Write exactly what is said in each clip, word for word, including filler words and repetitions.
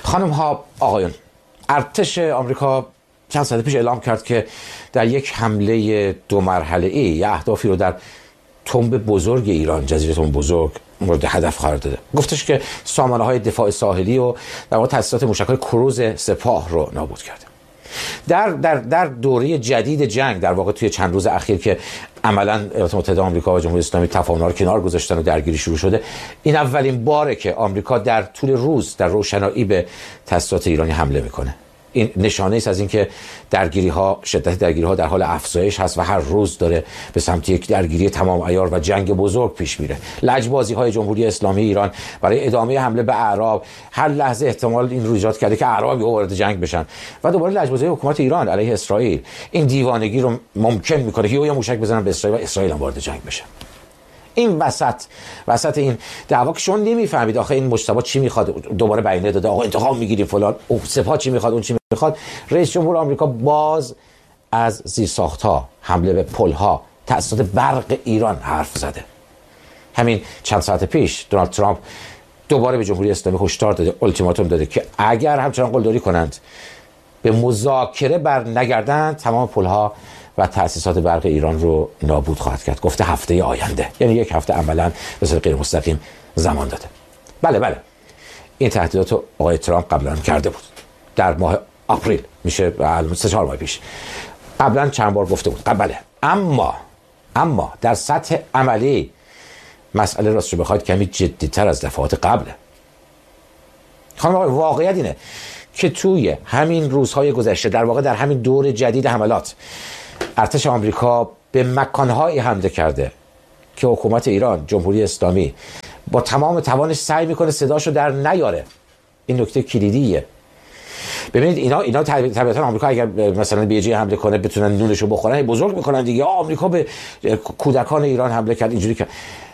خانم ها آقایون، ارتش آمریکا چند ساعت پیش اعلام کرد که در یک حمله دو مرحله ای یا اهدافی رو در تنب بزرگ ایران، جزیره تنب بزرگ، مورد هدف قرار داده. گفتش که سامانه های دفاع ساحلی و در واقع تاسیسات موشک‌های کروز سپاه رو نابود کرده. در در در دوره جدید جنگ، در واقع توی چند روز اخیر که عملاً ایالات متحده آمریکا و جمهوری اسلامی تفاهم‌ها رو کنار گذاشتن و درگیری شروع شده، این اولین باره که آمریکا در طول روز در روشنایی به تاسیسات ایرانی حمله میکنه. این نشانه است از اینکه درگیری ها، شدت درگیری ها در حال افزایش هست و هر روز داره به سمت یک درگیری تمام عیار و جنگ بزرگ پیش میره. لجبازی های جمهوری اسلامی ایران برای ادامه حمله به اعراب، هر لحظه احتمال این رو ایجاد کرده که اعراب وارد جنگ بشن و دوباره لجبازی حکومت ایران علیه اسرائیل این دیوانگی رو ممکن میکنه که یه موشک بزنن به اسرائیل و اسرائیل هم وارد جنگ بشه. این وسط وسط این دعوا که شون نمیفهمید آخه این مجتبی چی میخواد، دوباره بیانیه داده آقا انتقام میگیریم فلان، او سپاه چی میخواد، اون چی میخواد. رئیس جمهور آمریکا باز از زیرساخت‌ها، حمله به پل‌ها، تأسیسات برق ایران حرف زده. همین چند ساعت پیش دونالد ترامپ دوباره به جمهوری اسلامی هشدار داده، التیماتوم داده که اگر همچنان قلدری کنند، به مذاکره بر نگردند، تمام پل‌ها و تأسیسات برق ایران رو نابود خواهد کرد. گفته هفته آینده، یعنی یک هفته عملاً به صورت غیر مستقیم زمان داده. بله بله این تهدیدات رو آقای ترامپ قبلا کرده بود، در ماه آپریل، میشه سه چهار ماه پیش قبلا چند بار گفته بود. بله، اما اما در سطح عملی مسئله راست رو بخواید کمی جدی‌تر از دفعات قبله. خانم آقای، واقعیت اینه که توی همین روزهای گذشته، در واقع در همین دور جدید حملات، ارتش آمریکا به مکانهایی حمله کرده که حکومت ایران، جمهوری اسلامی با تمام توانش سعی میکنه صداشو در نیاره. این نکته کلیدیه. ببینید اینا اینا طبیعتا آمریکا اگر مثلا به جای حمله کنه بتونن نونشو بخورن، بزرگ میکنن دیگه. آمریکا به کودکان ایران حمله کرد، اینجوری کرد.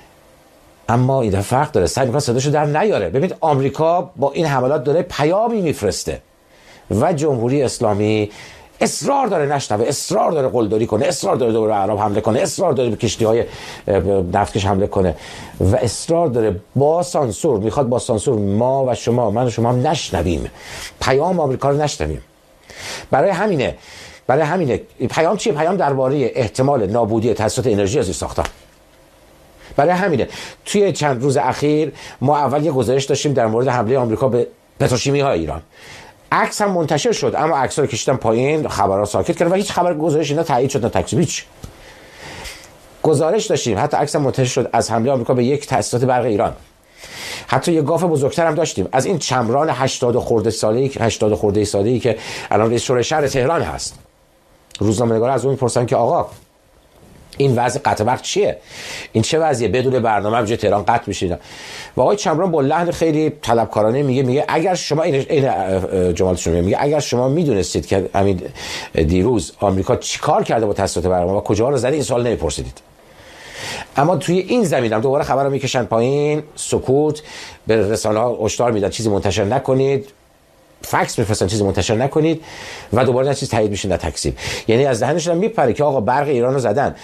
اما این فرق داره، سعی میکنه صداشو در نیاره. ببینید آمریکا با این حملات داره پیامی میفرسته و جمهوری اسلامی اصرار داره نشنوه، اصرار داره قلدری کنه، اصرار داره دور اعراب حمله کنه، اصرار داره به کشتی‌های نفتکش حمله کنه و اصرار داره با سانسور، میخواد با سانسور ما و شما، من و شما هم نشنویم، پیام آمریکا رو نشنویم. برای همینه برای همینه پیام چیه؟ پیام درباره احتمال نابودی تأسیسات انرژی از این ساختار. برای همینه توی چند روز اخیر ما اول یه گزارش داشتیم در مورد حمله آمریکا به پتروشیمی‌های ایران. عکس هم منتشر شد، اما عکس‌ها رو کشیدن پایین، خبرها ساکت کردن و هیچ خبر گزارش اینا تایید شد نه تکذیب. هیچ گزارش داشتیم، حتی عکس هم منتشر شد از حمله آمریکا به یک تأسیسات برق ایران. حتی یه گاف بزرگتر هم داشتیم از این چمران هشتاد خورده ساله‌ای هشتاد خورده ساله‌ای که الان رئیس شورای شهر تهران هست. روزنامه‌نگارا از اون می‌پرسن که آقا این وضع قطع برق چیه؟ این چه وضعیه؟ بدون برنامه به تهران قطع میشه. و آقای چمران با لحن خیلی طلبکارانه میگه میگه اگر شما این این جملاتش میگه میگه اگر شما میدونستید که همین دیروز آمریکا چیکار کرده با تاسیسات برق و کجا رو زده، این سوال نمیپرسیدید. اما توی این زمینم دوباره خبر رو میکشن پایین، سکوت، به رسانه‌ها هشدار میدن چیزی منتشر نکنید، فکس میفرستن چیزی منتشر نکنید و دوباره نه چیز تایید میشه نه تکذیب. یعنی از ذهنشون میپره که آقا برق ایران رو زدن.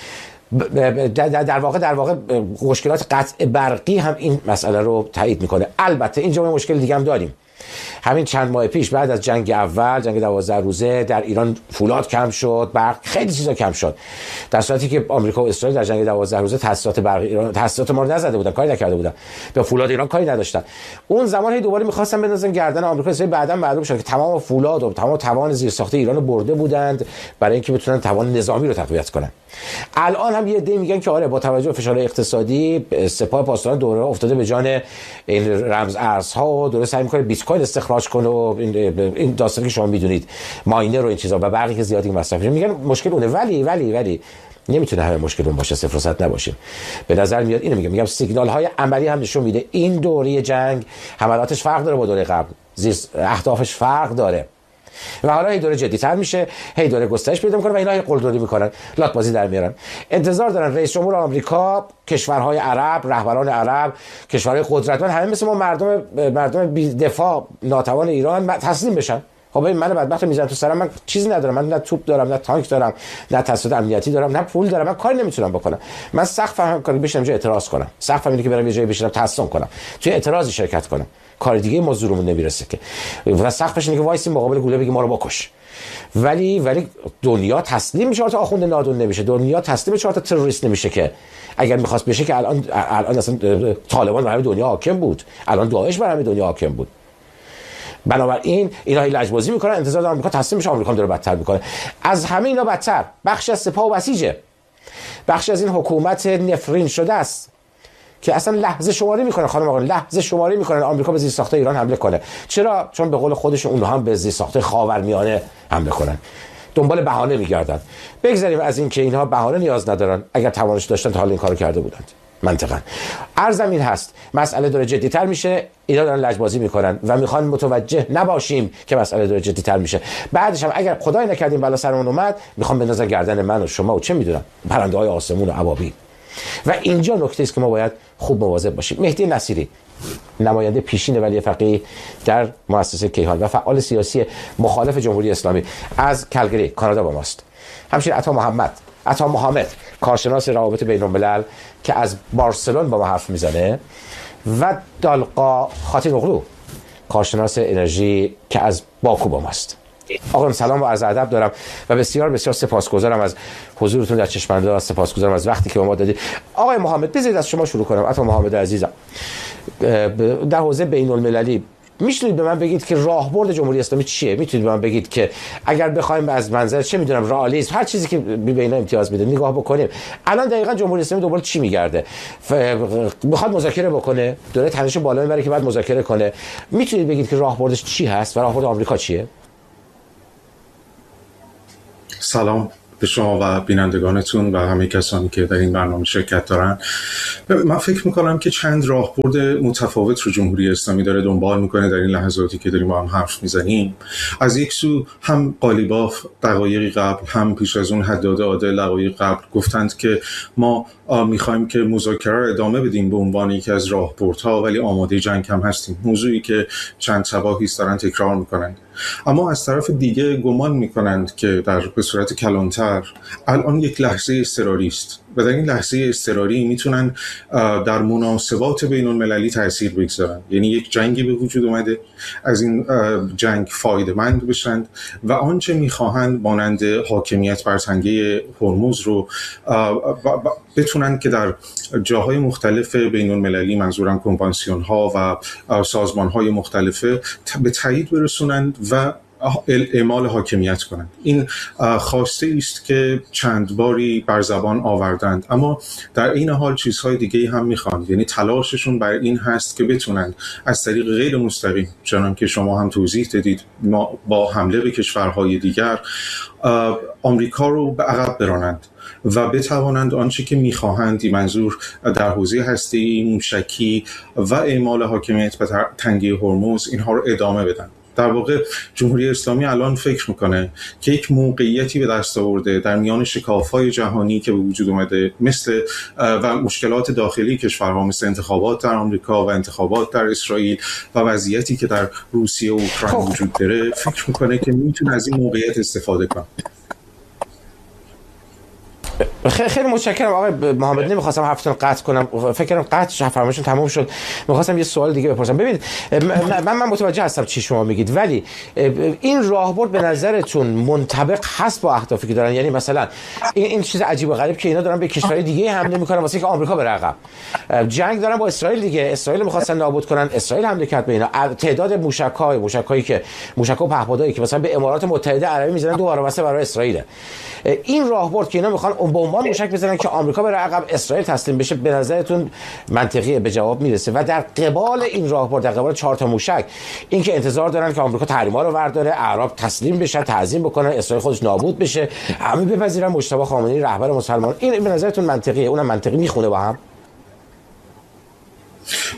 در واقع در واقع مشکلات قطع برقی هم این مسئله رو تایید میکنه. البته اینجا ما مشکل دیگه هم داریم. همین چند ماه پیش بعد از جنگ اول، جنگ دوازده روزه، در ایران فولاد کم شد، برق خیلی چیزا کم شد، در صورتی که آمریکا و اسرائیل در جنگ دوازده روزه تاسیسات برق ایران، تاسیسات ما رو نزده بودن، کاری نکرده بودن، به فولاد ایران کاری نداشتن. اون زمان هی دوباره می‌خواستن بندازن گردن آمریکا. اسرائیل بعداً معلوم شد که تمام فولاد و تمام توان زیرساخت ایران رو برده بودند برای اینکه بتونن توان نظامی رو تقویت کنن. الان هم یه عده میگن که آره با توجه به فشار اقتصادی سپاه پاسداران دوره افتاده به جان این رمز ارزها و دوره سعی می‌کنه بیت کوین استخراج کنه و این این داستانی که شما میدونید، ماینر و این چیزا و برقی که زیادی مصرف میشه. میگن مشکل اونه، ولی ولی ولی نمیتونه همه مشکل اون باشه، صفر و صد نباشه. به نظر میاد اینو میگم میگم سیگنال های عملی هم نشون میده این دوره جنگ حملاتش فرق داره با دوره قبل، زیر اهدافش فرق داره و حالا هی دوره جدی‌تر میشه، هی دوره گسترش پیدا میکنه و اینا هی قلدری میکنن، لات بازی در میارن. انتظار دارن رئیس جمهور آمریکا، کشورهای عرب، رهبران عرب، کشورهای قدرتمند همه مثل ما مردم مردم بی دفاع ناتوان ایران تسلیم بشن. خب من بدبختو میذارن تو سرم، من چیزی ندارم، من نه توپ دارم، نه تانک دارم، نه تسلط امنیتی دارم، نه پول دارم، من کاری نمیتونم بکنم. من سقفم کاری بشم جای اعتراض کنم، سقفم اینه که برم یه جایی بشینم تحسن کنم، توی اعتراضی شرکت کنم، کار دیگه ما زورمون نمیرسه که. و سقفش اینه که وایسیم مقابل گوله بگیم ما رو بکش. ولی ولی دنیا تسلیم چهار تا آخوند نادون نمیشه، دنیا تسلیم چهار تا تروریست نمیشه که. اگر میخواست بشه که الان الان اصلا طالبان بر همه دنیا حاکم بود، الان داعش بر همه دنیا حاکم بود. بنابراین اینا لجبازی میکنن، انتظار دارن آمریکا تسلیم بشه، آمریکا داره بدتر میکنه. از همه اینا بدتر بخش از سپاه و بسیجه، بخش از این حکومت نفرین شده است که اصلا لحظه شماری میکنن. خانم آقا لحظه شماری میکنن آمریکا به زیرساخت ایران حمله کنه. چرا؟ چون به قول خودشون اونها هم به زیرساخت خاورمیانه حمله کنن، دنبال بهانه میگردن. بگذاریم از این که اینها بهانه نیاز ندارن، اگر توانش داشتن تا حالا این کارو کرده بودند. منطقاً عرضم این هست، مسئله داره جدی‌تر میشه، اینا دارن لجبازی میکنن و میخوان متوجه نباشیم که مسئله داره جدی‌تر میشه. بعدش هم اگر خدای نکردیم بلا سرمون اومد، میخوان بندازن گردن من و شما و چه میدونم پرنده‌های آسمون و ابابیل. و اینجا نکته است که ما باید خوب مواظب باشیم. مهدی نصیری، نماینده پیشین ولی فقیه در مؤسسه کیهان و فعال سیاسی مخالف جمهوری اسلامی از کلگری کانادا با ماست. همچنین عطا محمد عطا محمد کارشناس روابط بین الملل که از بارسلون با ما حرف میزنه و دالقا خاطر اغلو کارشناس انرژی که از باکو با ماست. آقایان سلام و عرض ادب دارم و بسیار بسیار سپاسگزارم از حضورتون در چشم‌انداز، سپاسگزارم از وقتی که با ما دادید. آقای محمد بذارید از شما شروع کنم. عطا محمد عزیزم، در حوزه بین المللی میتونید به من بگید که راهبرد جمهوری اسلامی چیه؟ میتونید به من بگید که اگر بخوایم از منظر چه میدونم رئالیسم هر چیزی که بین امتیاز میده نگاه بکنیم، الان دقیقاً جمهوری اسلامی دنبال چی میگرده؟ میخواد مذاکره بکنه، داره تنش بالا میبره که بعد مذاکره کنه. میتونید بگید که راهبردش چی هست و راهبرد آمریکا چیه؟ سلام به شما و بینندگانتون و همه کسانی که در این برنامه شرکت دارن. من فکر میکنم که چند راهبرد متفاوت رو جمهوری اسلامی داره دنبال میکنه در این لحظاتی که داریم با هم حرف میزنیم. از یک سو هم قالیباف دقایقی قبل، هم پیش از اون حداد عادل دقایق قبل گفتند که ما میخوایم که مذاکره رو ادامه بدیم به عنوان یکی از راهبردها، ولی آماده جنگ هم هستیم. موضوعی که چند شباهی است دارن تکرار میکنن. اما از طرف دیگه گمان میکنند که در به صورت کلانتر الان یک لحظه اضطراری است و در این لحظه اضطراری میتونن در مناسبات بین المللی تاثیر بگذارن. یعنی یک جنگی به وجود اومده، از این جنگ فایده مند بشن و آنچه میخواهند مانند حاکمیت بر تنگه هرمز رو بتونن که در جاهای مختلف بین المللی، منظورم کنوانسیون ها و سازمان های مختلفه، به تایید برسونند و اعمال حاکمیت کنند. این خواسته است که چند باری بر زبان آوردند، اما در این حال چیزهای دیگه هم میخوان. یعنی تلاششون بر این هست که بتونند از طریق غیر مستقیم، چنان که شما هم توضیح دادید، با حمله به کشورهای دیگر آمریکا رو به عقب برانند و بتوانند آنچه که میخواهند، منظور در حوزه هسته‌ای، موشکی و اعمال حاکمیت به تنگه هرمز، اینها رو ادامه بدن. در واقع جمهوری اسلامی الان فکر میکنه که یک موقعیتی به دست آورده در میان شکاف‌های جهانی که به وجود اومده، مثل و مشکلات داخلی کشورها مثل انتخابات در آمریکا و انتخابات در اسرائیل و وضعیتی که در روسیه و اوکراین وجود داره، فکر میکنه که میتونه از این موقعیت استفاده کنه. خیلی خیلی متشکرم آقای محمد. نمیخواستم حرفتون قطع کنم، فکر کنم قطع فرمایشتون تموم شد. میخواستم یه سوال دیگه بپرسم. ببینید من من متوجه هستم چی شما میگید، ولی این راهبرد به نظرتون منطبق هست با اهدافی که دارن؟ یعنی مثلا این این چیز عجیب و غریب که اینا دارن به کشورهای دیگه حمله میکنن واسه اینکه آمریکا بره عقب. جنگ دارن با اسرائیل دیگه، اسرائیل میخواستن نابود کنن، اسرائیل حمله کرد به اینا. تعداد موشک‌های موشک‌هایی که موشک و پهپادایی که مثلا به امارات متحده عربی میزنن دو وارسته برای اسرائیل. این راهبرد که اینا میخوان به عنوان موشک بزنن که آمریکا بره عقب، اسرائیل تسلیم بشه، به نظرتون منطقیه؟ به جواب میرسه؟ و در قبال این راهبرد، در قبال چهار تا موشک، این که انتظار دارن که آمریکا تحریم‌ها رو برداره، اعراب تسلیم بشن، تعظیم بکنن، اسرائیل خودش نابود بشه، همه بپذیرن مجتبی خامنه‌ای رهبر مسلمان، این به نظرتون منطقیه؟ اونم منطقی میخونه با هم؟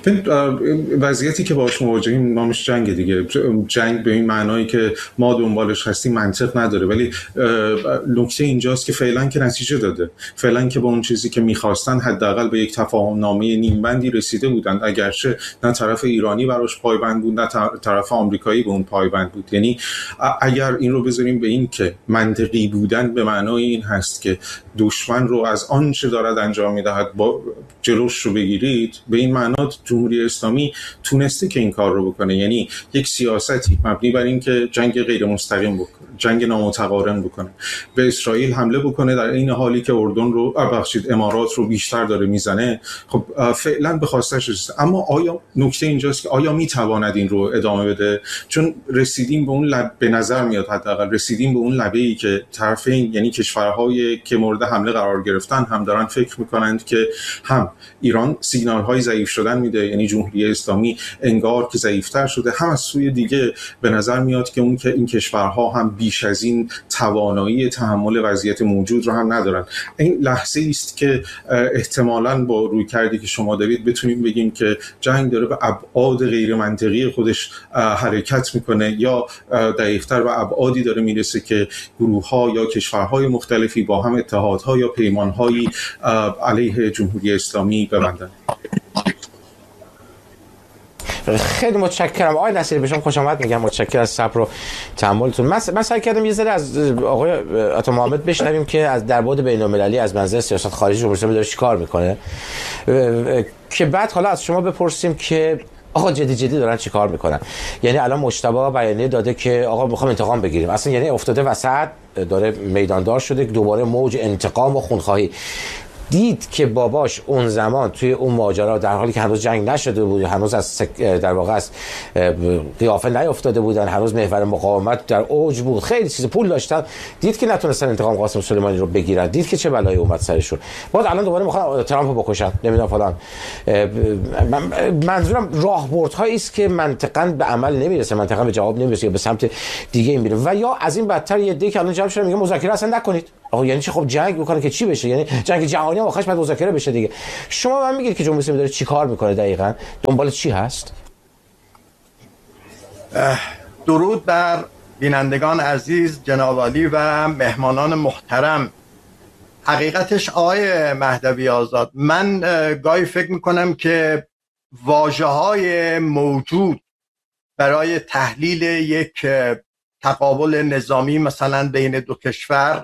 وضعیتی که باهاش مواجهیم نامش جنگ دیگه. جنگ به این معنایی که ما دنبالش هستیم منطق نداره، ولی نکته اینجاست که فعلا که نتیجه داده، فعلا که با اون چیزی که میخواستن حداقل به یک تفاهم نامه نیمبندی رسیده بودن، اگرچه نه طرف ایرانی براش پایبند بود نه طرف آمریکایی به اون پایبند بود. یعنی اگر این رو بذاریم به این که منطقی بودن به معنای این هست که دشمن رو از آنچه دارد انجام میدهد با جلوش رو بگیرید، به این معنا جمهوری اسلامی تونسته که این کار رو بکنه. یعنی یک سیاستی مبنی بر این که جنگ غیر مستقیم بکنه، جنگ نامتقارن بکنه، به اسرائیل حمله بکنه در این حالی که اردن رو بخشید امارات رو بیشتر داره میزنه. خب فعلا به خواستش رسیده. اما آیا نکته اینجاست که آیا میتواند این رو ادامه بده؟ چون رسیدیم به اون لب، به نظر میاد حداقل رسیدیم به اون لبه‌ای که طرفین، یعنی کشورهای که مورد حمله قرار گرفتن، هم دارن فکر میکنند که هم ایران سیگنال های ضعیف شدن میده، یعنی جمهوری اسلامی انگار که ضعیفتر شده، هم از سوی دیگه به نظر میاد که اون که این کشورها هم بیش از این توانایی تحمل وضعیت موجود رو هم ندارن. این لحظه است که احتمالاً با رویکردی که شما دارید بتونیم بگیم که جنگ داره به ابعاد غیر منطقی خودش حرکت میکنه، یا دقیق‌تر به ابعادی داره میرسه که گروه‌ها یا کشورهای مختلفی با هم اتحادها یا پیمان‌هایی علیه جمهوری اسلامی ببندن. خیلی متشکرم آقای نصیری، به شما خوش آمد میگم. متشکرم از صبر و تحملتون. من من سعی کردم یه ذره از آقای عطا محمد بشنویم که از در بعد بین‌المللی از منظر سیاست خارجی جمهوری اسلامی داره چیکار میکنه، که بعد حالا از شما بپرسیم که آقا جدی جدی دارن چیکار میکنن. یعنی الان مجتبی بیانیه داده که آقا میخوام انتقام بگیریم، اصلا یعنی افتاده وسط، داره میداندار شده دوباره موج انتقام و خونخواهی. دید که باباش اون زمان توی اون ماجرا در حالی که هنوز جنگ نشده بود، هنوز از سک... در واقع از قیافه نیافتاده بودن، هنوز محور مقاومت در اوج بود، خیلی چیز پول داشتن، دید که نتونستن انتقام قاسم سلیمانی رو بگیرن، دید که چه بلایی اومد سرشون. بعد الان دوباره میخوان ترامپ رو بکشن، نمیدونم فلان. منظورم راهبردهایی است که منطقاً به عمل نمیرسه، منطقاً به جواب نمیرسه، یا به سمت دیگه میره. و یا از این بدتر یه دیگه که الان جواب شده میگه مذاکره اصلا نکنید. آقا یعنی چی؟ خب جنگ بکنه که چی بشه؟ یعنی جنگ جهانی هم آخرش بعد مذاکره بشه دیگه. شما من میگید که جمهوری اسلامی داره چی کار میکنه دقیقاً؟ دنبال چی هست؟ درود بر بینندگان عزیز، جناب عالی و مهمانان محترم. حقیقتش آقای مهدوی آزاد، من گاهی فکر میکنم که واژه‌های موجود برای تحلیل یک تقابل نظامی مثلا بین دو کشور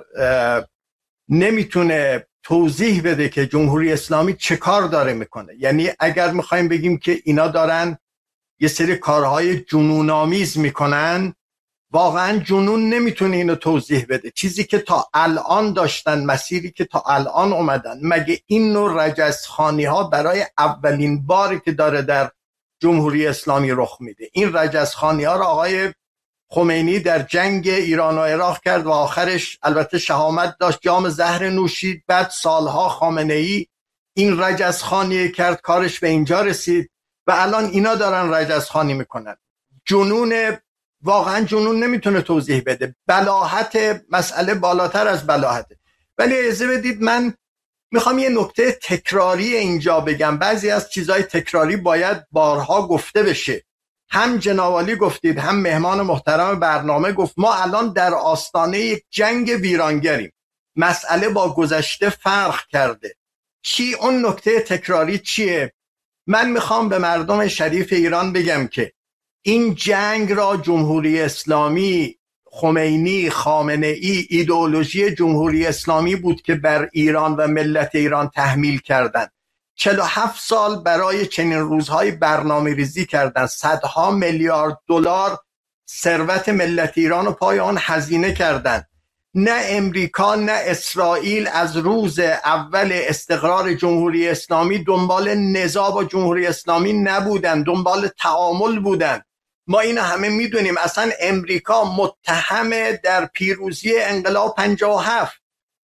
نمیتونه توضیح بده که جمهوری اسلامی چه کار داره میکنه. یعنی اگر میخوایم بگیم که اینا دارن یه سری کارهای جنون‌آمیز میکنن، واقعا جنون نمیتونه اینو توضیح بده. چیزی که تا الان داشتن، مسیری که تا الان اومدن، مگه این نوع رجزخوانی ها برای اولین باری که داره در جمهوری اسلامی رخ میده؟ این رجزخوانی ها رو آقای خمینی در جنگ ایران و عراق کرد و آخرش البته شهامت داشت، جام زهر نوشید. بعد سالها خامنه ای این رجزخوانی کرد، کارش به اینجا رسید و الان اینا دارن رجزخوانی میکنن. جنون، واقعا جنون نمیتونه توضیح بده. بلاهت مسئله بالاتر از بلاهته. ولی اجازه بدید من میخوام یه نکته تکراری اینجا بگم. بعضی از چیزهای تکراری باید بارها گفته بشه. هم جناب عالی گفتید، هم مهمان محترم برنامه گفت، ما الان در آستانه یک جنگ ویرانگریم. مسئله با گذشته فرق کرده. چی اون نکته تکراری چیه؟ من میخوام به مردم شریف ایران بگم که این جنگ را جمهوری اسلامی، خمینی، خامنه ای، ایدئولوژی جمهوری اسلامی بود که بر ایران و ملت ایران تحمیل کردند. چهل و هفت سال برای چنین روزهای برنامه ریزی کردن، صدها میلیارد دلار ثروت ملت ایران رو پای آن هزینه کردن. نه امریکا نه اسرائیل از روز اول استقرار جمهوری اسلامی دنبال نزاع با جمهوری اسلامی نبودن، دنبال تعامل بودن. ما این همه میدونیم. اصلا امریکا متهم در پیروزی انقلاب پنجاه و هفت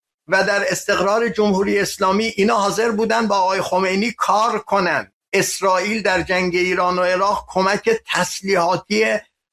و در استقرار جمهوری اسلامی اینا حاضر بودن با آقای خمینی کار کنن. اسرائیل در جنگ ایران و عراق کمک تسلیحاتی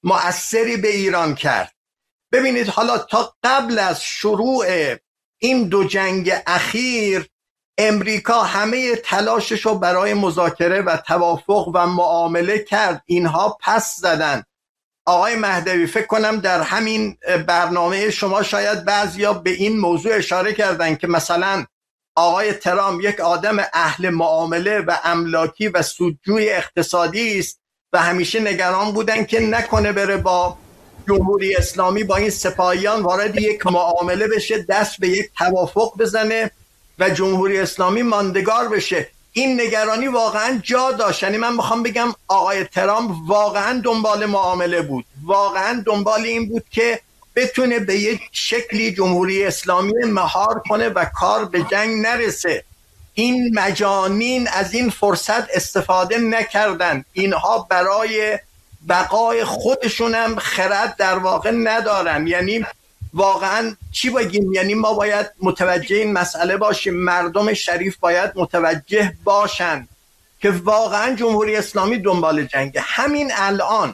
مؤثری به ایران کرد. ببینید حالا تا قبل از شروع این دو جنگ اخیر امریکا همه تلاشش رو برای مذاکره و توافق و معامله کرد، اینها پس زدن. آقای مهدوی فکر کنم در همین برنامه شما شاید بعضیا به این موضوع اشاره کردن که مثلا آقای ترامپ یک آدم اهل معامله و املاکی و سودجوی اقتصادی است و همیشه نگران بودن که نکنه بره با جمهوری اسلامی، با این سپاهیان وارد یک معامله بشه، دست به یک توافق بزنه و جمهوری اسلامی ماندگار بشه. این نگرانی واقعا جا داشت. یعنی من میخوام بگم آقای ترامپ واقعا دنبال معامله بود، واقعا دنبال این بود که بتونه به یک شکلی جمهوری اسلامی مهار کنه و کار به جنگ نرسه. این مجانین از این فرصت استفاده نکردن. اینها برای بقای خودشونم خرد در واقع ندارن. یعنی واقعا چی بگیم؟ یعنی ما باید متوجه این مسئله باشیم، مردم شریف باید متوجه باشن که واقعا جمهوری اسلامی دنبال جنگه. همین الان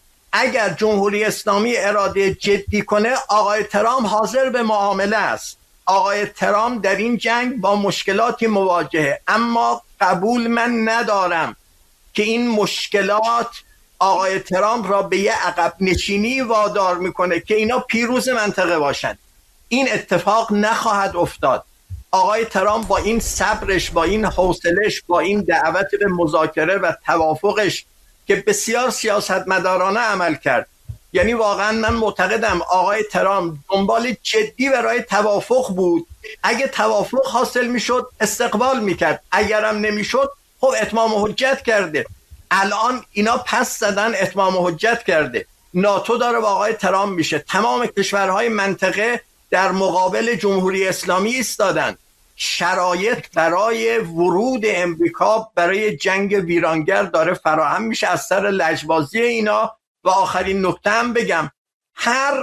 اگر جمهوری اسلامی اراده جدی کنه، آقای ترامپ حاضر به معامله است. آقای ترامپ در این جنگ با مشکلاتی مواجهه، اما قبول من ندارم که این مشکلات آقای ترامپ را به یه عقب نشینی وادار میکنه که اینا پیروز منطقه باشن. این اتفاق نخواهد افتاد. آقای ترامپ با این صبرش، با این حوصله‌اش، با این دعوت به مذاکره و توافقش که بسیار سیاستمدارانه عمل کرد، یعنی واقعا من معتقدم آقای ترامپ دنبال جدی برای توافق بود. اگه توافق حاصل میشد استقبال میکرد، اگرم نمیشد خب اتمام حجت کرده. الان اینا پس زدن، اتمام حجت کرده. ناتو داره با آقای ترامپ میشه، تمام کشورهای منطقه در مقابل جمهوری اسلامی ایستادن. شرایط برای ورود امریکا برای جنگ ویرانگر داره فراهم میشه از سر لجبازی اینا. و آخرین نکته هم بگم، هر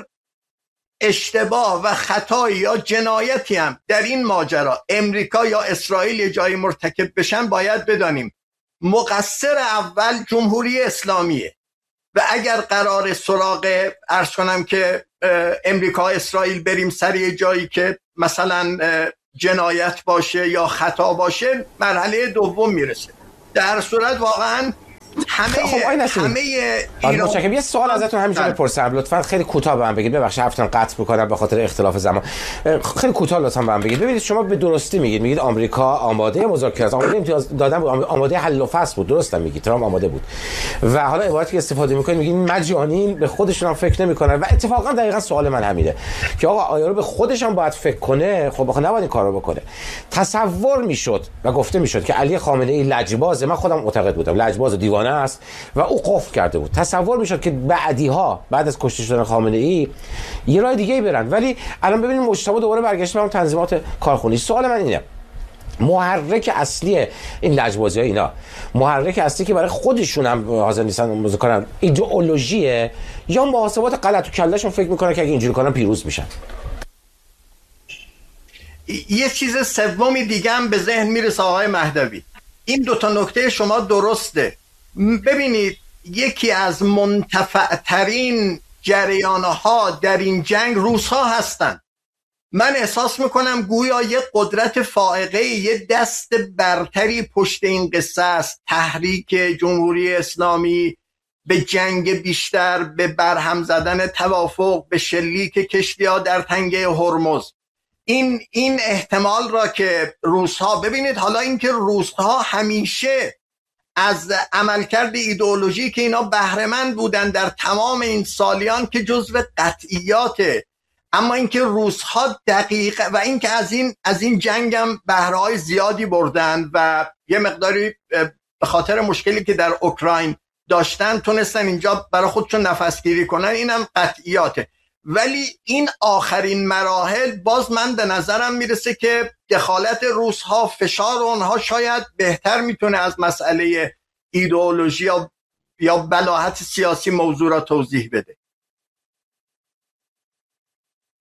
اشتباه و خطا یا جنایتی هم در این ماجرا امریکا یا اسرائیل یه جایی مرتکب بشن، باید بدانیم مقصر اول جمهوری اسلامیه. و اگر قرار سراغ عرض کنم که امریکا اسرائیل بریم سر یه جایی که مثلا جنایت باشه یا خطا باشه، مرحله دوم میرسه. در صورت واقعا همه خب همه ایران متشکرم. یه سوال ازتون همینجوری بپرسم، لطفاً خیلی کوتاه به من بگید. ببخشید حرفتون قطع می‌کنم به خاطر اختلاف زمان. خیلی کوتاه لطفاً به من بگید. ببینید شما به درستی میگید میگید آمریکا آماده مذاکره است، آماده امتیاز دادن بود، آماده حل و فصل بود. درسته میگید ترامپ آماده بود. و حالا عبارتی که استفاده می‌کنید میگید مجانین به خودشون هم فکر نمی‌کنن. و اتفاقا دقیقاً سوال من همینه که آقا آیا به خودش هم باید فکر کنه؟ خب آخه نباید این کارو بکنه. تصور میشد و گفته میشد که علی خامنه‌ای لجبازه. من خودم معتقد بودم لجباز و دیوانه است و او قفل کرده بود. تصور میشد که بعدی‌ها بعد از کشته شدن خامنه‌ای یه راه دیگه‌ای برن، ولی الان ببینید مجتمع دوباره برگشت به اون تنظیمات کارخونی. سوال من اینه، محرک اصلی این لجبازی‌ها اینا، محرک اصلی که برای خودشون هم حاضر نیستن مذاکره، ایدئولوژیه یا محاسبات غلط تو کلهشون فکر میکنن که اگه اینجوری کنن پیروز میشن؟ یه چیز سومی دیگه هم به ذهن میرسه آقای مهدوی. این دو تا نکته شما درسته. ببینید یکی از منتفع ترین جریانها در این جنگ روس‌ها هستند. من احساس میکنم گویا یه قدرت فائقه، یه دست برتری پشت این قصه است. تحریک جمهوری اسلامی به جنگ بیشتر، به برهم زدن توافق، به شلیک کشتی‌ها در تنگه هرمز. این این احتمال را که روس‌ها، ببینید حالا اینکه روس‌ها همیشه از عملکرد ایدئولوژی که اینا بهره‌مند بودن در تمام این سالیان که جزو قطعیاته، اما اینکه روس‌ها دقیق و اینکه از این از این جنگم بهره‌های زیادی بردن و یه مقداری به خاطر مشکلی که در اوکراین داشتن تونستن اینجا برای خودشون نفسگیری کنن، اینم قطعیاته. ولی این آخرین مراحل باز من به نظرم میرسه که دخالت روس‌ها، فشار اونها شاید بهتر میتونه از مسئله ایدئولوژی یا یا بلاهت سیاسی موضوع را توضیح بده.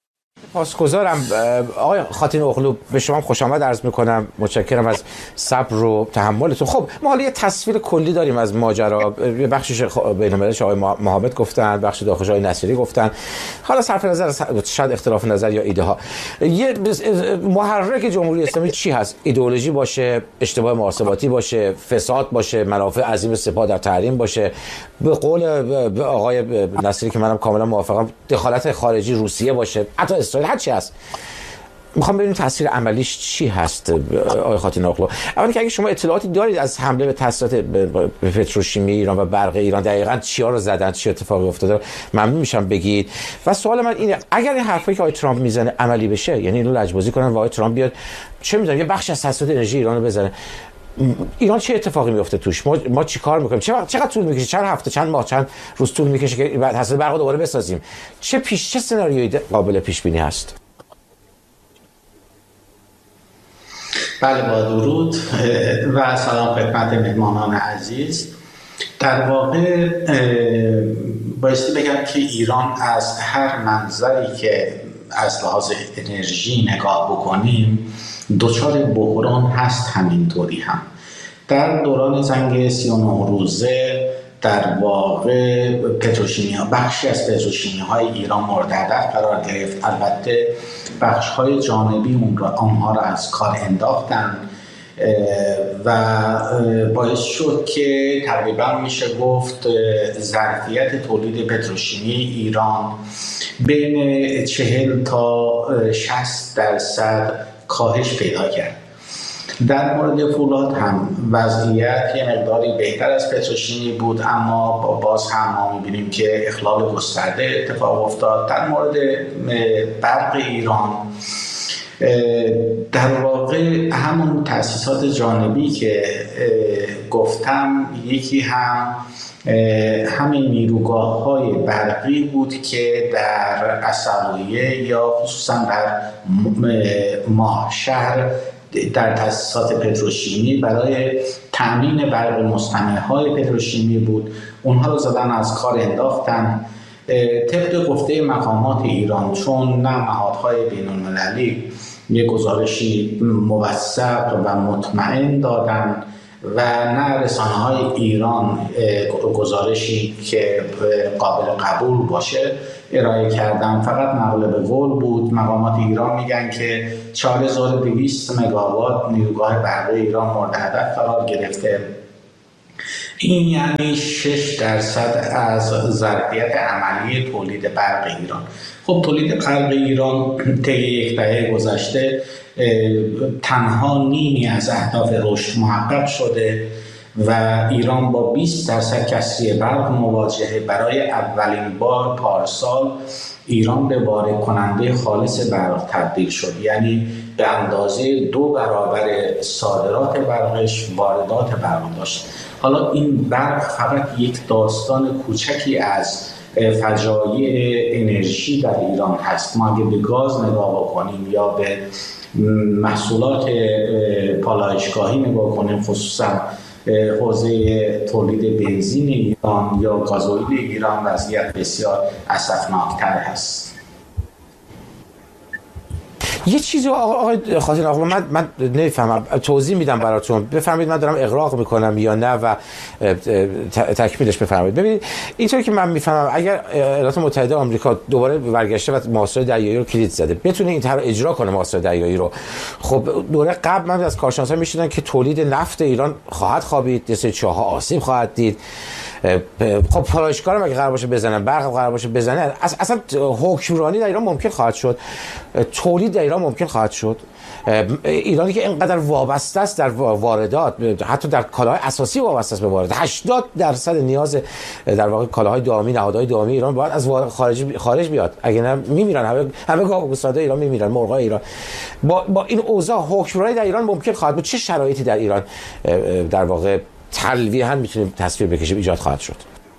پاسگزارم. آقای خاتین اغلو، به شما خوش آمد عرض میکنم. متشکرم از صبر و تحملتون. خب ما حالا یه تصویر کلی داریم از ماجرا. یه بخشش بین‌المللیش آقای محمد گفتن، بخش داخلش آقای نصیری گفتن. حالا صرف نظر شاید اختلاف نظر یا ایده ها، یه محرک جمهوری اسلامی چی هست؟ ایدئولوژی باشه، اشتباه محاسباتی باشه، فساد باشه، منافع عظیم سپاه در تحریم باشه، به قول آقای نصیری که منم کاملا موافقم، دخالت خارجی روسیه باشه، حتی اسرائیل، هر چی هست. میخوام ببینیم تاثیر عملیش چی هست آقای خاتین اغلو. اولا که اگه شما اطلاعاتی دارید از حمله به تاسیسات به پتروشیمی ایران و برق ایران، دقیقاً چیا رو زدن، چه اتفاقی افتاده، ممنون میشم بگید. و سوال من اینه، اگر این حرفایی که آقای ترامپ میزنه عملی بشه، یعنی اینو لجبازی کنن و آقای ترامپ بیاد چه میدونم یه بخش از تاسیسات انرژی ایران رو بزنه، ایران چه اتفاقی میفته توش؟ ما ما چیکار میکنیم؟ چقدر چقدر طول میکشه؟ چند هفته، چند ماه، چند روز طول میکشه که بعد تاسیسات برق دوباره بسازیم؟ چه پیش چه سناریویی قابل پیش بینی هست؟ بله، با درود و سلام خدمت مهمانان عزیز. در واقع بایستی بگم که ایران از هر منظری که از لحاظ انرژی نگاه بکنیم دچار بحران هست. همینطوری هم در دوران جنگ سی و نه روزه در واقع پتروشیمی ها، بخشی از پتروشیمی های ایران مورد هدف قرار گرفت. البته بخش های جانبی اون را آنها را از کار انداختن و باعث شد که تقریبا میشه گفت ظرفیت تولید پتروشیمی ایران بین چهل تا شصت درصد کاهش پیدا کرد. در مورد فولاد هم وضعیت یه مقداری بهتر از پتروشیمی بود، اما باز هم ما می‌بینیم که اخلال گسترده اتفاق افتاد. در مورد برق ایران در واقع همون تأسیسات جانبی که گفتم، یکی هم همین نیروگاه‌های برقی بود که در عصبویه یا خصوصا در ماهشهر در تأسیسات پتروشیمی برای تأمین برق مصطنع‌های پتروشیمی بود. اونها رو زدن از کار انداختن. طبق گفته مقامات ایران، چون نه نهادهای بین‌المللی یک گزارشی موثق و مطمئن دادن و نه رسانه‌های ایران گزارشی که قابل قبول باشه ارائه کردن، فقط نقل به قول بود. مقامات ایران میگن که چهار هزار و دویست مگاوات نیروگاه برقی ایران مورد هدف قرار گرفته. این یعنی شش درصد از ظرفیت عملی تولید برق ایران. خب تولید برق ایران طی یک دهه گذشته تنها نیمی از اهداف رشد محقق شده و ایران با بیست درصد کسری برق مواجهه. برای اولین بار پارسال ایران به وارد کننده خالص برق تبدیل شد، یعنی به اندازه دو برابر صادرات برقش واردات برق داشت. حالا این برق فقط یک داستان کوچکی از فجایع انرژی در ایران هست. ما اگه به گاز نگاه بکنیم یا به محصولات پالایشگاهی نگاه کنیم، خصوصا حوزه تولید بنزین ایران یا گازوئیل ایران، وضعیت بسیار اسفناکتر هست. یه چیزی آقای خاتین اغلو من من نمیفهمم، توضیح میدم براتون، بفهمید من دارم اغراق میکنم یا نه و تکمیلش بفرمایید. ببینید اینطوری که من میفهمم، اگر ایالات متحده آمریکا دوباره برگشته و محاصره دریایی رو کلید زده، بتونه این طرح اجرا کنه محاصره دریایی رو، خب دوره قبل من از کارشناسا میشدن که تولید نفت ایران خواهد خوابید، دسته چاها آسیب خواهد دید. خب پالایشگاه هم اگه قرار باشه بزنن، برق قرار باشه بزنن، اصلا حکمرانی در ایران ممکن خواهد شد، تولید در ایران ممکن خواهد شد. ایرانی که اینقدر وابسته است در واردات، حتی در کالاهای اساسی وابسته است به واردات، هشتاد درصد نیاز در واقع کالاهای دائمی، نهادهای دائمی ایران باید از خارج خارج بیاد، اگه نه میمیرن، همه همه گاو گوساده ایران میمیرن، مرغای ایران. با با این اوضاع حکمرانی در ایران ممکن خواهد بود. چه شرایطی در ایران در واقع تلویحاً میتونیم تصویر بکشیم ایجاد خواهد شد؟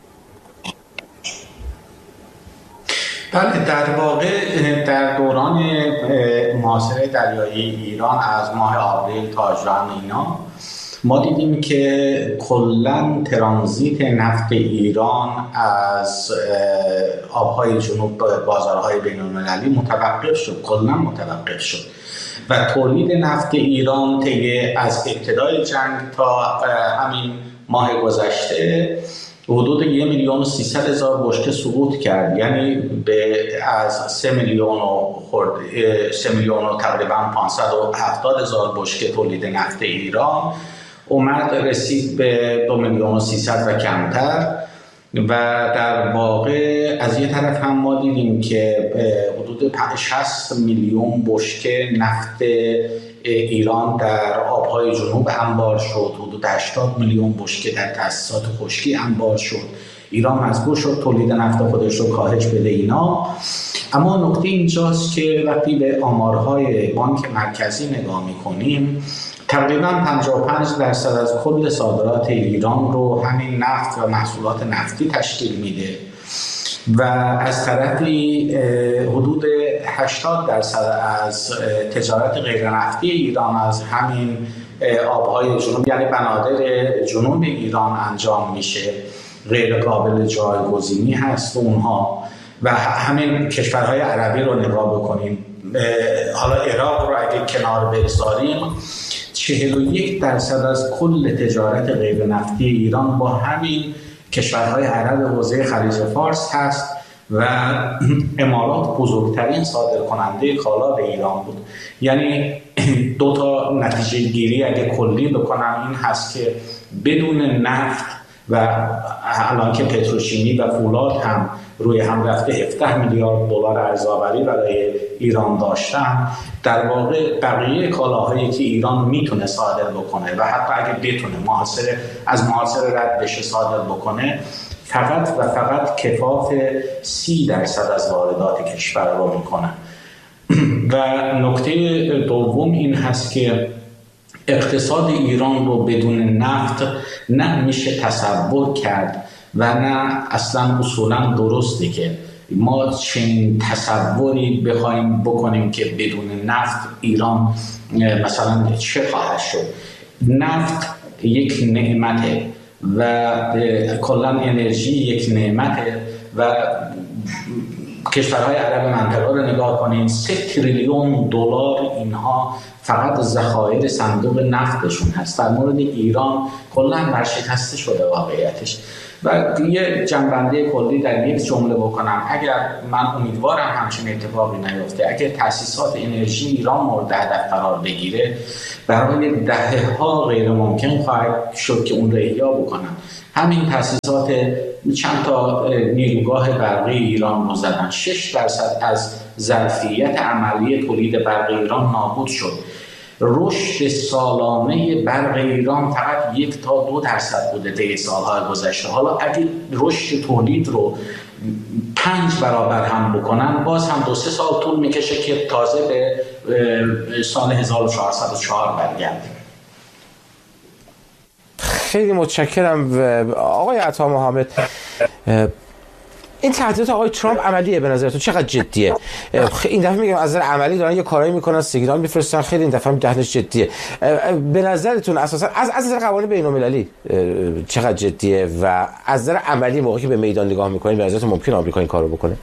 بله، در واقع در دوران محاصره دریایی ایران از ماه آوریل تا ژوئن اینا ما دیدیم که کلاً ترانزیت نفت ایران از آبهای جنوب به بازارهای بین‌المللی متوقف شد، کلاً متوقف شد و تولید نفت ایران طی از ابتدای جنگ تا همین ماه گذشته حدود یک میلیون و سیصد هزار بشکه سقوط کرد، یعنی به از سه میلیون و خورد سه میلیون و تقریبا پانصد و هفتاد هزار بشکه تولید نفت ایران اومد رسید به دو میلیون و سیصد و کمتر. و در واقع از یه طرف هم ما دیدیم که حدود شصت میلیون بشکه نفت ایران در آبهای جنوب انبار شد، حدود هشتاد میلیون بشکه در تأسیسات خشکی انبار شد. ایران مجبور شد تولید نفت خودش رو کاهش بده اینا. اما نکته اینجاست که وقتی به آمارهای بانک مرکزی نگاه میکنیم تقریبا پنجاه و پنج درصد از کل صادرات ایران رو همین نفت و محصولات نفتی تشکیل میده و از طرفی حدود هشتاد درصد از تجارت غیر نفتی ایران از همین آبهای جنوب یعنی بنادر جنوب ایران انجام میشه، غیر قابل جایگزینی هست اونها. و همین کشورهای عربی رو نگاه بکنیم، حالا عراق رو اگه کنار بگذاریم چهل و یک درصد از کل تجارت غیر نفتی ایران با همین کشورهای عرب حوزه خلیج فارس هست و امارات بزرگترین صادر کننده کالا به ایران بود. یعنی دو تا نتیجه گیری اگه کلی بکنم این هست که بدون نفت و الان که پتروشیمی و فولاد هم روی هم رفته هفده میلیارد دلار ارزآوری برای ایران داشتن، در واقع بقیه کالاهایی که ایران میتونه صادر بکنه و حتی اگه بتونه محاصره از محاصره رد بشه صادر بکنه فقط و فقط کفاف سی درصد از واردات کشور رو میکنه. و نکته دوم این هست که اقتصاد ایران رو بدون نفت نه میشه تصور کرد و نه اصلا اصولا درسته که ما چنین تصوری بخوایم بکنیم که بدون نفت ایران مثلا چه خواهد شد. نفت یک نعمته و کلا انرژی یک نعمته و کشورهای عرب منطقه رو نگاه کنین سه تریلیون دلار اینها فقط ذخایر صندوق نفتشون هست. در مورد ایران کلا ورشکسته شده واقعیتش. و یه جنبنده کلی در یک جمله بکنم، اگر من امیدوارم همچین اتفاقی نیفته، اگر تأسیسات انرژی ایران مورد هدف قرار بگیره برای دهه‌ها غیر ممکن خواهد شد که اون رو احیا بکنن. همین تأسیسات چند تا نیروگاه برقی ایران رو زدن، شش درصد از ظرفیت عملی تولید برق ایران نابود شد. رشد سالانه برق ایران فقط یک تا دو درصد بوده طی سالهای گذشته. حالا اگه رشد تولید رو پنج برابر هم بکنن باز هم دو سه سال طول میکشه که تازه به سال هزار و چهارصد و چهار برگردیم. خیلی متشکرم آقای عطا محمد. این تهدیدات آقای ترامپ عملیه به نظرتون؟ چقدر جدیه؟ این دفعه میگم از نظر عملی دارن یه کارایی میکنن، سیگنال میفرستن، خیلی این دفعه دهنش جدیه. به نظرتون اساسا از از نظر قوانین بین‌المللی چقدر جدیه و از نظر عملی موقعی که به میدان نگاه میکنین به نظرتون ممکنه آمریکا این کارو بکنه؟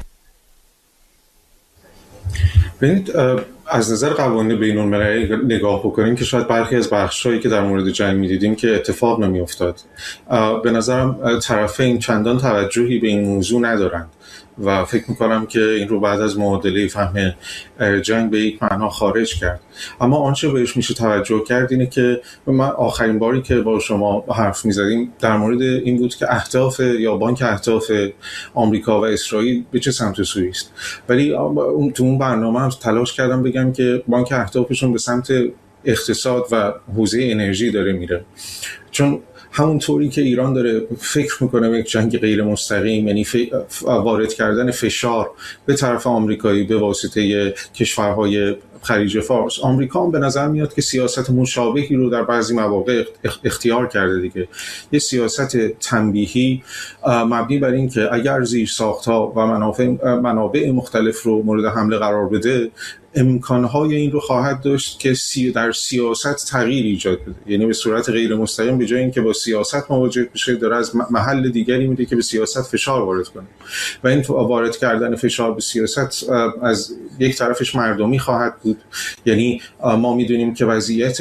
ببینید از نظر قوانین بین‌المللی نگاه بکنیم که شاید برخی از بخشایی که در مورد جنگ می‌دیدیم که اتفاق نمی‌افتاد. به نظرم طرفین چندان توجهی به این موضوع ندارند و فکر میکنم که این رو بعد از معادله فهم جنگ به یک معنا خارج کرد. اما آنچه بهش میشه توجه کرد اینه که من آخرین باری که با شما حرف میزدیم در مورد این بود که اهداف یا بانک اهداف آمریکا و اسرائیل به چه سمت و سویی است، ولی تو اون برنامه هم تلاش کردم بگم که بانک اهدافشون به سمت اقتصاد و حوزه انرژی داره میره، چون همونطوری که ایران داره فکر میکنه یک جنگ غیر مستقیم، یعنی وارد کردن فشار به طرف آمریکایی به واسطه کشورهای خلیج فارس. آمریکا هم به نظر میاد که سیاست مشابهی رو در بعضی مواقع اختیار کرده دیگه، یه سیاست تنبیهی مبنی بر این که اگر زیر ساخت‌ها و منافع منابع مختلف رو مورد حمله قرار بده، امکانهای این رو خواهد داشت که سی در سیاست تغییر ایجاد بده. یعنی به صورت غیر مستقیم به جای اینکه با سیاست مواجه بشه، داره از محل دیگری میره که به سیاست فشار وارد کنه و این وارد کردن فشار به سیاست از یک طرفش مردمی خواهد بود. یعنی ما میدونیم که وضعیت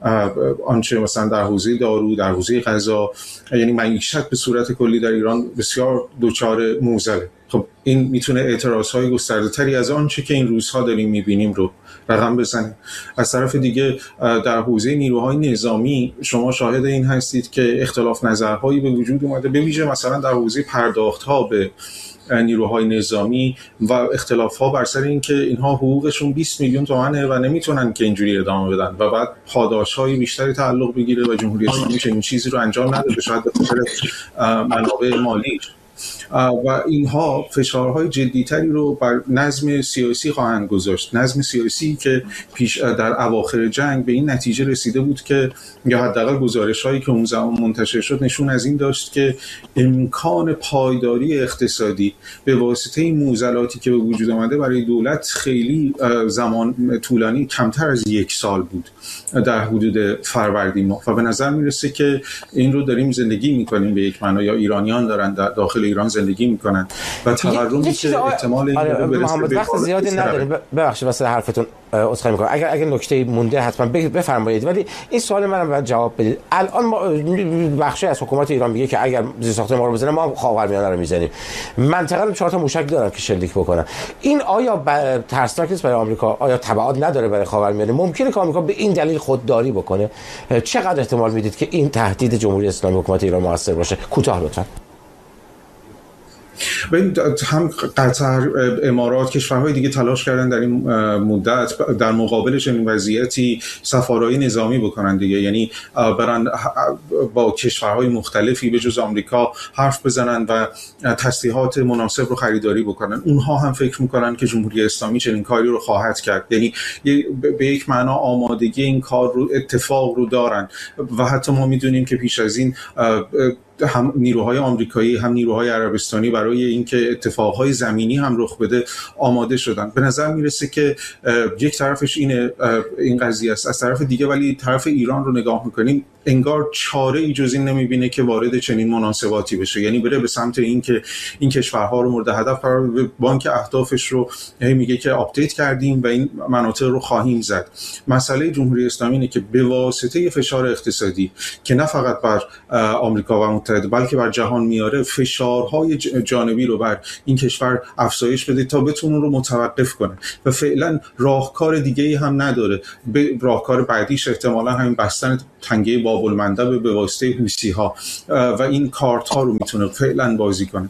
آنچه مثلا در حوزه دارو، در حوزه غذا، یعنی معیشت به صورت کلی در ایران بسیار دچار معضله. خب این میتونه اعتراضهای گسترده‌تری از آنچه که این روزها داریم میبینیم رو رقم بزنه. از طرف دیگه در حوزه نیروهای نظامی شما شاهد این هستید که اختلاف نظرهایی به وجود اومده، به ویژه مثلا در حوزه پرداخت‌ها به نیروهای نظامی و اختلاف‌ها بر سر این که اینها حقوقشون بیست میلیون تومانه و نمیتونن که اینجوری ادامه بدن و بعد پاداش‌های بیشتری تعلق بگیره و جمهوری اسلامی چنین چیزی رو انجام نده، شاید به خاطر منابع مالی. و اینها فشارهای جدیتری رو بر نظم سیاسی خواهند گذاشت. نظم سیاسی که پیش در اواخر جنگ به این نتیجه رسیده بود که یا حداقل گزارش‌هایی که اون زمان منتشر شد نشون از این داشت که امکان پایداری اقتصادی به واسطه این معضلاتی که به وجود آمده برای دولت خیلی زمان طولانی، کمتر از یک سال بود در حدود فروردین ماه، و به نظر میرسه که این رو داریم زندگی میکنیم به یک معنا، یا ایرانیان دارن در داخل ایران زندگی میکنن و تورمی که احتمال این رو برسه به وقت زیادی نداریم. ببخشید واسه حرفتون عذرخواهی میکنم، اگر اگر نکته مونده حتما بفرمایید، ولی این سوال منم باید جواب بدید. الان ما بخشی از حکومت ایران میگه که اگر زیرساخت ما رو بزنه ما خاورمیانه رو میزنیم، منطقه چهار تا موشک دارن که شلیک بکنن. این آیا ب... ترسناک نیست برای آمریکا؟ آیا تبعات نداره برای خاورمیانه؟ ممکنه که آمریکا به این دلیل خودداری بکنه؟ چقدر احتمال میدید که این تهدید جمهوری اسلامی حکومت ایران موثر باشه؟ کوتاه لطفا. هم قطر، امارات، کشورهای دیگه تلاش کردن در این مدت در مقابل چنین وضعیتی سفارهای نظامی بکنن دیگه، یعنی برن با کشورهای مختلفی به جز آمریکا حرف بزنن و تسلیحات مناسب رو خریداری بکنن. اونها هم فکر میکنن که جمهوری اسلامی چنین کاری رو خواهد کرد، یعنی به یک معنا آمادگی این کار رو، اتفاق رو دارن و حتی ما میدونیم که پیش از این هم نیروهای آمریکایی هم نیروهای عربستانی برای اینکه اتفاقهای زمینی هم رخ بده آماده شدن. به نظر میرسه که یک طرفش اینه این قضیه است، از طرف دیگه ولی طرف ایران رو نگاه میکنیم انگار چاره ای جز این نمیبینه که وارد چنین مناسباتی بشه، یعنی بره به سمت این که این کشورها رو مورد هدف قرار بده. بانک اهدافش رو میگه که آپدیت کردیم و این مناطق رو خواهیم زد. مسئله جمهوری اسلامی اینه که به واسطه فشار اقتصادی که نه فقط بر آمریکا و متحد بلکه بر جهان میاره، فشارهای جانبی رو بر این کشور افزایش بده تا بتونه رو متوقف کنه و فعلا راهکار دیگه‌ای هم نداره. به راهکار بعدیش احتمالاً همین بستن تنگه باب‌المندب به واسطه حوثی‌ها و این کارت ها رو میتونه فعلا بازی کنه.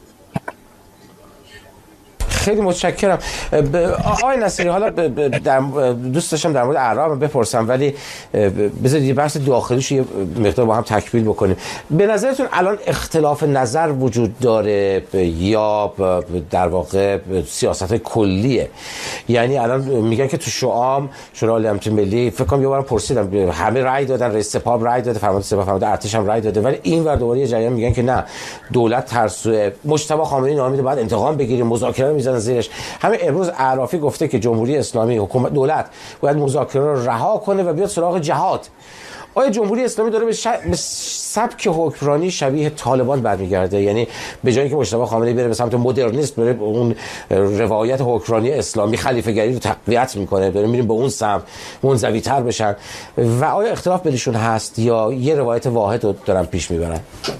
خیلی متشکرم. آقای نصیری، حالا در دوست داشتم در مورد اعراب بپرسم ولی بذارید یه بحث داخلیش یه مقدار با هم تکمیل بکنیم. به نظرتون الان اختلاف نظر وجود داره یا در واقع سیاست کلیه؟ یعنی الان میگن که تو شعام شورای امنیت ملی فکر کنم یه بار پرسیدم همه رأی دادن، رئیس سپاه رأی داده، فرمانده سپاه، فرمانده ارتش هم رأی داده، ولی این ور دوباره یه جریان میگن که نه دولت ترسو مجتبی خامنه‌ای نامیده بعد انتقام بگیریم، مذاکره میزنن زیرش. همه امروز عرافی گفته که جمهوری اسلامی حکومت دولت باید مذاکره رو رها کنه و بیاد سراغ جهاد. آیا جمهوری اسلامی داره به, ش... به سبک حکمرانی شبیه طالبان برمیگرده؟ یعنی به جای اینکه مجتبی خامنه‌ای بره به سمت مدرنیسم، بره به اون روایت حکمرانی اسلامی خلیفه‌گری رو تقویت میکنه، داره میریم به اون سمت منزوی‌تر بشن. و آیا اختلاف بینشون هست یا یه روایت واحد رو دارن پیش میبرن؟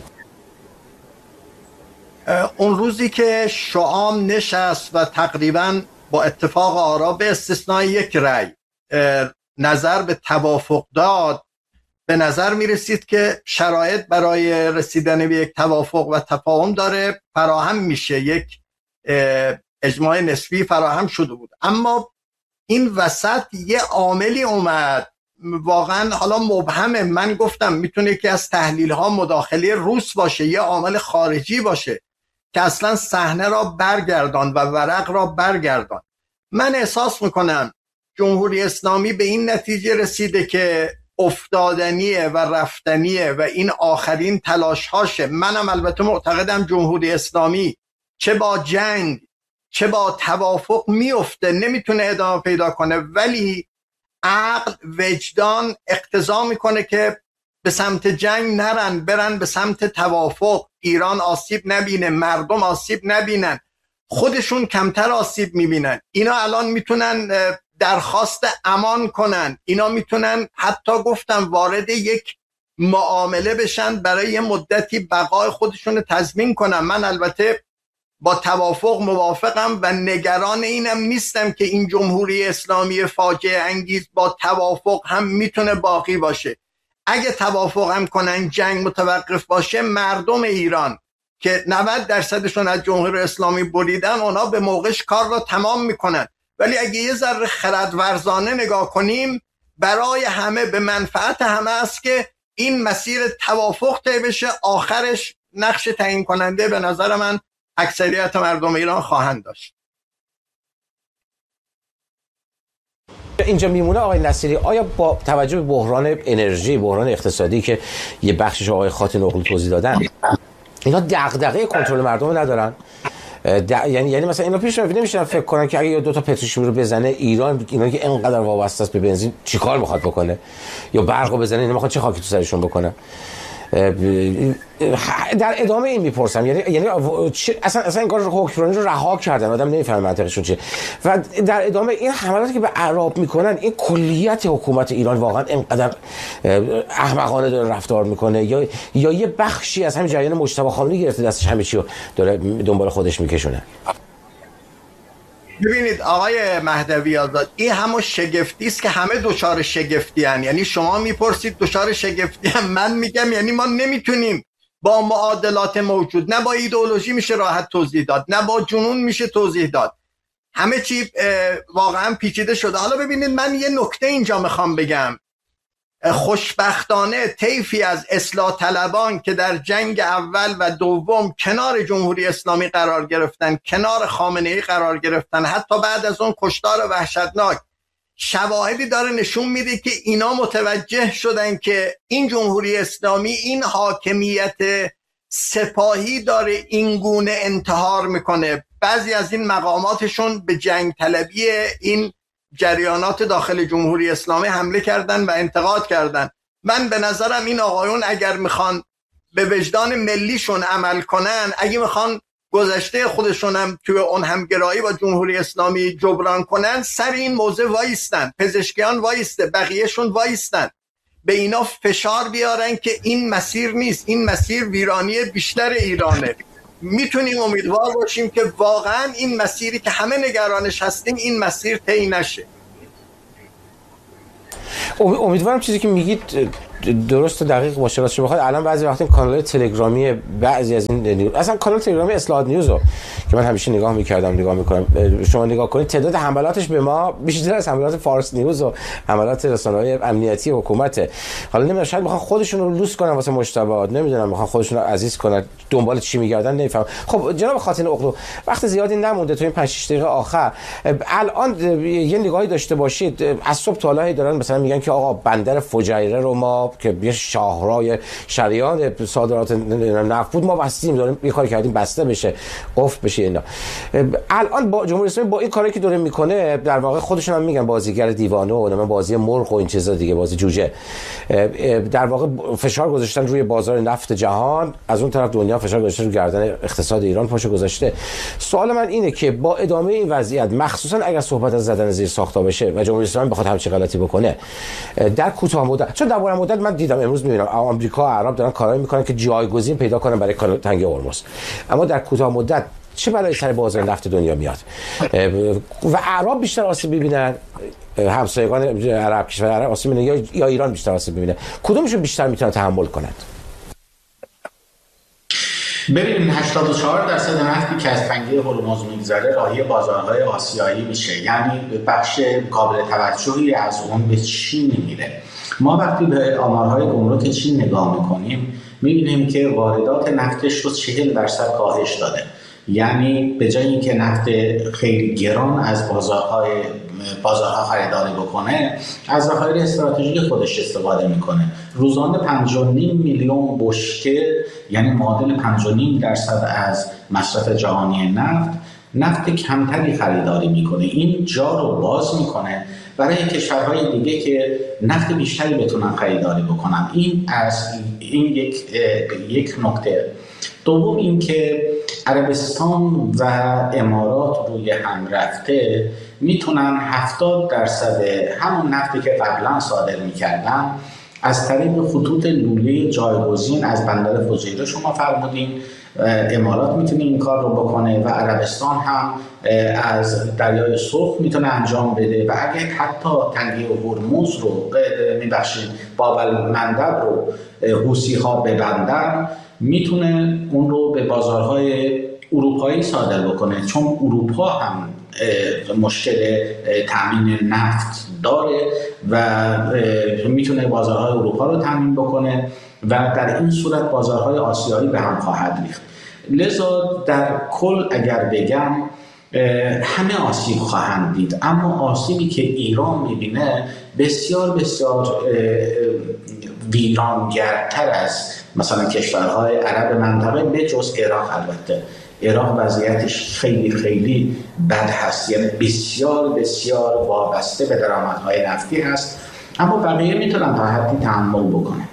اون روزی که شعام نشست و تقریبا با اتفاق آرا به استثنای یک رأی نظر به توافق داد، به نظر می رسید که شرایط برای رسیدن به یک توافق و تفاهم داره فراهم میشه، یک اجماع نسبی فراهم شده بود. اما این وسط یه عاملی اومد واقعا حالا مبهمه، من گفتم میتونه که از تحلیل ها مداخله روس باشه، یه عامل خارجی باشه که اصلا صحنه را برگردان و ورق را برگردان. من احساس میکنم جمهوری اسلامی به این نتیجه رسیده که افتادنیه و رفتنیه و این آخرین تلاش هاشه. منم البته معتقدم جمهوری اسلامی چه با جنگ چه با توافق میفته، نمیتونه ادامه پیدا کنه، ولی عقل وجدان اقتضا میکنه که به سمت جنگ نرن، برن به سمت توافق. ایران آسیب نبینه، مردم آسیب نبینن، خودشون کمتر آسیب میبینن. اینا الان میتونن درخواست امان کنن، اینا میتونن حتی گفتم وارد یک معامله بشن برای یه مدتی بقای خودشون رو تضمین کنن. من البته با توافق موافقم و نگران اینم نیستم که این جمهوری اسلامی فاجعه انگیز با توافق هم میتونه باقی باشه. اگه توافق هم کنن جنگ متوقف باشه، مردم ایران که نود درصدشون از جمهوری اسلامی بریدن، اونا به موقعش کار را تمام میکنن. ولی اگه یه ذره خردورزانه نگاه کنیم، برای همه به منفعت همه است که این مسیر توافق طی بشه. آخرش نقش تعیین کننده به نظر من اکثریت مردم ایران خواهند داشت. اینجا میمونه آقای نصیری، آیا با توجه به بحران انرژی، بحران اقتصادی که یه بخشش آقای خاتم اغلو توضیح دادن، اینا دغدغه کنترل مردم ندارن؟ یعنی یعنی مثلا اینا پیش نمیشن فکر کنن که اگه یه دو تا پتروشیمی رو بزنه ایران، اینا که اینقدر وابسته است به بنزین، چیکار میخواد بکنه؟ یا برقو بزنه، اینا میخواد چه خاکی تو سرشون بکنه؟ در ادامه این میپرسم، یعنی یعنی اصلا اصلا این کار حکمرانی رو رها کردن، آدم نمیفهمه منطقشون چیه. و در ادامه این حملاتی که به اعراب میکنن، این کلیت حکومت ایران واقعا اینقدر احمقانه داره رفتار میکنه، یا یا یه بخشی از همین جریان مجتبی خامنه‌ای گرفته دستش همه چی رو داره دنبال خودش میکشونه؟ ببینید آقای مهدوی آزاد، این همون شگفتی است که همه دچار شگفتی هن. یعنی شما میپرسید دچار شگفتی هم، من میگم یعنی ما نمیتونیم با معادلات موجود، نه با ایدئولوژی میشه راحت توضیح داد، نه با جنون میشه توضیح داد. همه چی واقعا پیچیده شده. حالا ببینید من یه نکته اینجا میخوام بگم. خوشبختانه طیفی از اصلاح طلبان که در جنگ اول و دوم کنار جمهوری اسلامی قرار گرفتن، کنار خامنه‌ای قرار گرفتن، حتی بعد از اون کشتار وحشتناک، شواهدی داره نشون میده که اینا متوجه شدن که این جمهوری اسلامی، این حاکمیت سپاهی داره این گونه انتحار میکنه. بعضی از این مقاماتشون به جنگ طلبی این جریانات داخل جمهوری اسلامی حمله کردن و انتقاد کردن. من به نظرم این آقایون اگر میخوان به وجدان ملیشون عمل کنن، اگه میخوان گذشته خودشون هم توی اون همگرایی با جمهوری اسلامی جبران کنن، سر این موضوع وایستن، پزشکیان وایسته، بقیهشون وایستن، به اینا فشار بیارن که این مسیر نیست، این مسیر ویرانی بیشتر ایرانه. میتونیم امیدوار باشیم که واقعا این مسیری که همه نگرانش هستیم، این مسیر طی نشه. امیدوارم چیزی که میگید درست و دقیق باشه. راستش بخواد الان بعضی وقتا کانال تلگرامی بعضی از این نیوز، اصلا کانال تلگرامی اصلاحات نیوزو که من همیشه نگاه میکردم نگاه میکنم، شما نگاه کنید تعداد حملاتش به ما بیشتر از حملات فارس نیوز و حملات رسانه‌های امنیتی حکومت. حالا نمیدونم شاید میخوان خودشون رو لوس کنن واسه مجتبیات، نمیدونم میخوان خودشون رو عزیز کنن، دنبال چی میگردن نمیفهم. خب جناب خاتم اغلو، وقت زیادی نمونده تو این پنج شش دقیقه آخر، الان یه نگاهی داشته باشید. از صبح تا حالا دارن مثلا میگن که آقا بندر فجیره رو ما که یه شاهرای شریان صادرات نفت بود ما بستیم، داریم یه کاری کردیم بسته بشه، قفل بشه. اینا الان با جمهوری اسلامی با این کاری که داره میکنه، در واقع خودشون هم میگن بازیگر دیوانه و من بازی مرغ و این چیزا دیگه، بازی جوجه، در واقع فشار گذاشتن روی بازار نفت جهان، از اون طرف دنیا فشار گذاشته رو گردن اقتصاد ایران پاشو گذاشته. سوال من اینه که با ادامه این وضعیت، مخصوصا اگر صحبت از زدن زیر ساختا بشه و جمهوری اسلامی بخواد همچین غلطی بکنه در کوتاه مدت، چون در بلند مدت من دیدم امروز میبینم آمریکا و عرب دارن کارایی میکنن که جایگزین پیدا کنن برای تنگه هرمز، اما در کوتاه مدت چه برای سر بازار نفت دنیا میاد و عرب بیشتر آسیب ببینن، همسایگان عرب کشور عرب آسیب ببینن یا یا ایران بیشتر آسیب ببینه؟ کدومشون بیشتر میتونن تحمل کنند؟ ببینید هشتاد و چهار درصد نفتی که از تنگه هرمز میگذره راهی بازارهای آسیایی میشه، یعنی بخش قابل توجهی از اون به چین میره. ما وقتی به آمارهای گمرک چین نگاه میکنیم میبینیم که واردات نفتش رو چهل درصد کاهش داده یعنی به جای اینکه نفت خیلی گران از بازارهای بازارها خریداری بکنه، از ذخایر استراتژیک خودش استفاده میکنه. روزانه پنج و نیم میلیون بشکه، یعنی معادل پنج و نیم درصد از مصرف جهانی نفت نفت کمتری خریداری میکنه. این جا رو باز میکنه برای کشورهای دیگه که نفت بیشتری بتونن خریداری بکنن. این از این یک یک نکته. دوم اینکه عربستان و امارات روی هم رفته میتونن هفتاد درصد همون نفتی که قبلا صادر میکردن از طریق خطوط لوله جایگزین از بندر فجیره شما فرمودین، امارات میتونه این کار رو بکنه و عربستان هم از دریای سرخ میتونه انجام بده و اگه حتی تنگه هرمز رو میبخشید باب المندب رو حوثی ها ببندن، میتونه اون رو به بازارهای اروپایی صادر بکنه، چون اروپا هم مشکل تامین نفت داره و میتونه بازارهای اروپا رو تامین بکنه و در این صورت بازارهای آسیایی به هم خواهد ریخت. لذا در کل اگر بگم همه آسیب خواهند دید، اما آسیبی که ایران میبینه بسیار بسیار ویرانگرتر از مثلا کشورهای عرب منطقه به جز عراق. البته عراق وضعیتش خیلی خیلی بد هست، یعنی بسیار بسیار وابسته به درآمدهای نفتی هست، اما بقیه میتونن تا حدی تحمل بکنن.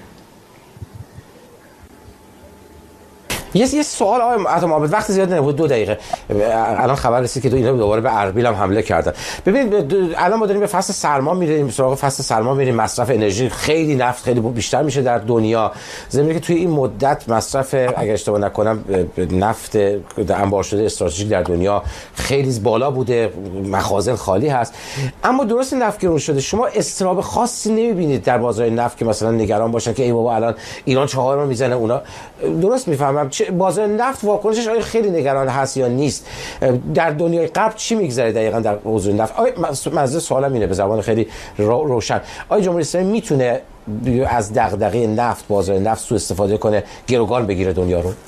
یه یه سوال آقای عطا عابد، وقت زیاد نبود، دو دقیقه. الان خبر رسید که اینا دوباره به اربیل هم حمله کردن. ببینید الان ما داریم به فصل سرما میریم، سراغ فصل سرما میریم، مصرف انرژی خیلی نفت خیلی بیشتر میشه در دنیا. زمینه که توی این مدت مصرف اگر اشتباه نکنم نفت انبار شده استراتژیک در دنیا خیلی بالا بوده، مخازن خالی هست. اما درست نفت گرون شده، شما استراب خاصی نمیبینید در بازار نفت که مثلا نگران باشن که ای بابا الان ایران چهارم میزنه اونا؟ درست میفهمم بازار نفت واکنشش آیا خیلی نگران هست یا نیست؟ در دنیای غرب چی میگذره دقیقاً در موضوع نفت؟ آیا منظور سوالم اینه به زبان خیلی روشن، آیا جمهوری اسلامی میتونه از دغدغه نفت، بازار نفت سوء استفاده کنه، گروگان بگیره دنیا رو؟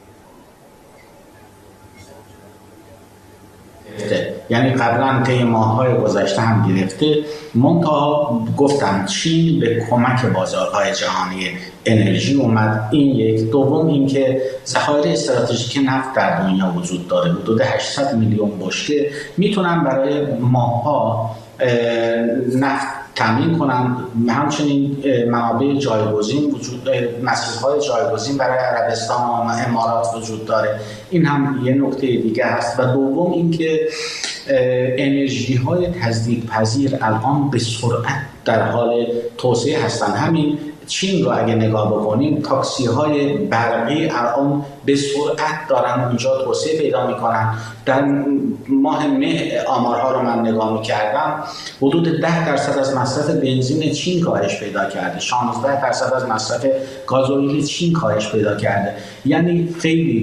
یعنی قبلا طی ماه‌های گذشته هم گرفته، منتها گفتم چین به کمک بازارهای جهانی انرژی اومد. این یک. دوم اینکه ذخایر استراتژیک نفت در دنیا وجود داره، حدود هشتصد میلیون بشکه میتونن برای ماه‌ها نفت تامین کنن. همچنین منابع جایگزین وجود، مسیرهای جایگزین برای عربستان و امارات وجود داره. این هم یه نکته دیگه هست. و دوم اینکه انرژی های تجدید پذیر الان به سرعت در حال توسعه هستند. همین چین رو اگه نگاه بکنیم، تاکسی های برقی الان به سرعت دارن اونجا توسعه پیدا میکنن. در ماه مه آمارها رو من نگاه میکردم، حدود ده درصد از مصرف بنزین چین کاهش پیدا کرده، شانزده درصد از مصرف گازوئیل چین کاهش پیدا کرده. یعنی خیلی